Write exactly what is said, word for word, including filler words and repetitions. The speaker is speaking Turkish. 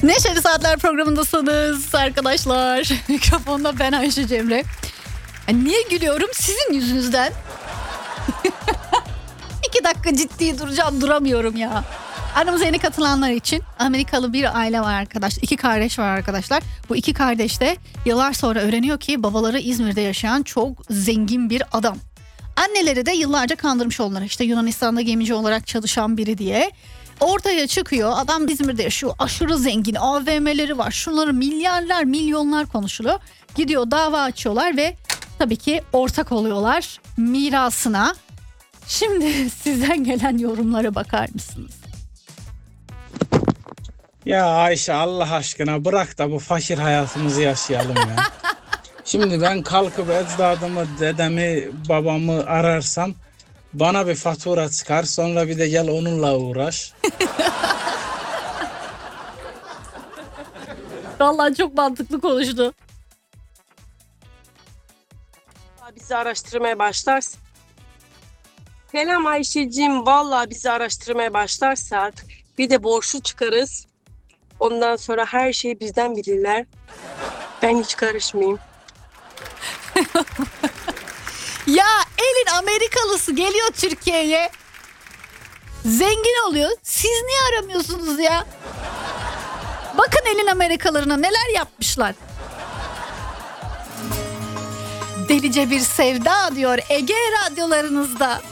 Neşeli Saatler programındasınız arkadaşlar. Mikrofonda ben Ayşe Cemre. Yani niye gülüyorum? Sizin yüzünüzden. İki dakika ciddi duracağım, duramıyorum ya. Aramıza yeni katılanlar için Amerikalı bir aile var arkadaş. İki kardeş var arkadaşlar. Bu iki kardeş de yıllar sonra öğreniyor ki babaları İzmir'de yaşayan çok zengin bir adam. Anneleri de yıllarca kandırmış onları. İşte Yunanistan'da gemici olarak çalışan biri diye. Ortaya çıkıyor, adam İzmir'de yaşıyor, aşırı zengin, A V M'leri var, şunları milyarlar milyonlar konuşuluyor. Gidiyor, dava açıyorlar ve tabii ki ortak oluyorlar mirasına. Şimdi sizden gelen yorumlara bakar mısınız? Ya Ayşe, Allah aşkına bırak da bu fakir hayatımızı yaşayalım ya. Şimdi ben kalkıp ecdadımı, dedemi, babamı ararsam bana bir fatura çıkar, sonra bir de gel onunla uğraş. Vallahi çok mantıklı konuştu. Bizi araştırmaya başlarsın. Selam Ayşe'cim, vallahi bizi araştırmaya başlarsak bir de borçlu çıkarız. Ondan sonra her şeyi bizden bilirler. Ben hiç karışmayayım. Ya elin Amerikalısı geliyor Türkiye'ye. Zengin oluyor. Siz niye aramıyorsunuz ya? Bakın elin Amerikalılarına neler yapmışlar. Delice bir sevda diyor Ege radyolarınızda.